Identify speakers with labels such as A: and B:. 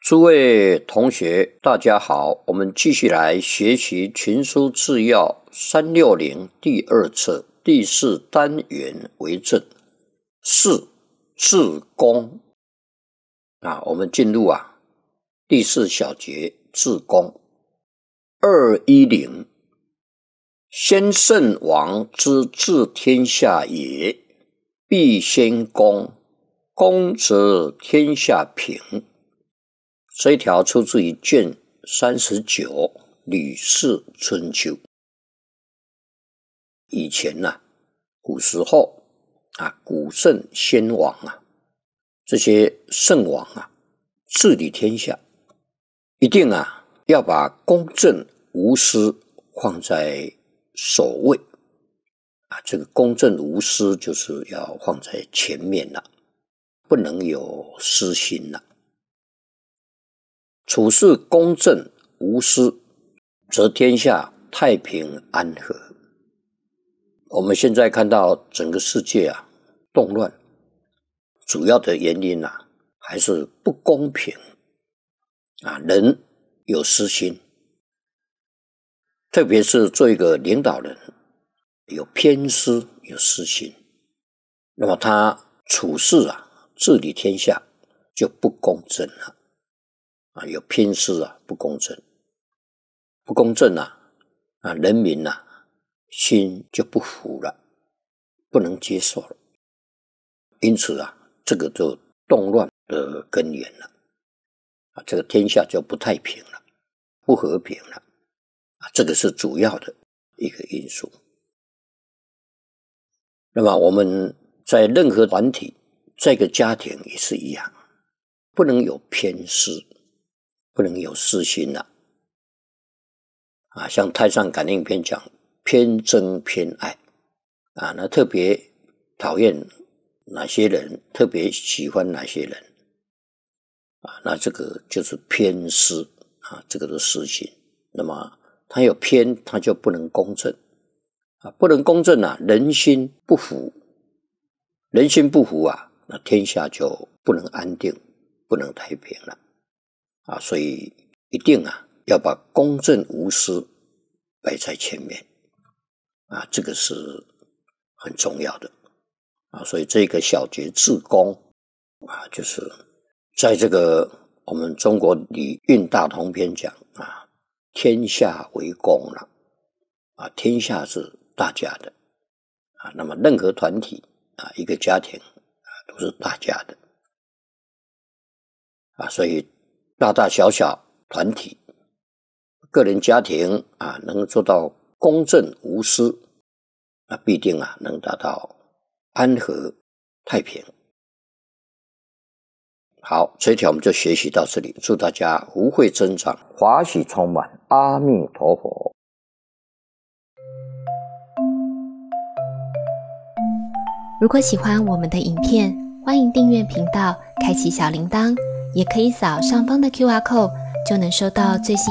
A: 诸位同学大家好，我们继续来学习群书治要360第二册第4单元为正4治公。我们进入第4小节治公。210先圣王之治天下也，必先公，公则天下平。这一条出自于卷39《吕氏春秋》。以前古时候古圣先王这些圣王治理天下，一定要把公正无私放在首位这个公正无私就是要放在前面不能有私心处事公正无私，则天下太平安和。我们现在看到整个世界动乱，主要的原因还是不公平人有私心，特别是做一个领导人有偏私有私心，那么他处事治理天下就不公正了有偏私不公正，不公正人民心就不服了，不能接受了，因此这个就动乱的根源了这个天下就不太平了，不和平了这个是主要的一个因素。那么我们在任何团体，在一个家庭也是一样，不能有偏私，不能有私心像太上感应篇讲偏憎偏爱那特别讨厌哪些人，特别喜欢哪些人那这个就是偏私这个是私心。那么他有偏，他就不能公正不能公正人心不服，人心不服那天下就不能安定，不能太平了所以一定要把公正无私摆在前面这个是很重要的所以这个小节治公就是在这个我们中国礼运大同篇讲天下为公了天下是大家的那么任何团体一个家庭都是大家的所以大大小小团体个人家庭能做到公正无私必定能达到安和太平。好，这一条我们就学习到这里，祝大家福慧增长，法喜充满，阿弥陀佛。
B: 如果喜欢我们的影片，欢迎订阅频道，开启小铃铛，也可以扫上方的 QR code，就能收到最新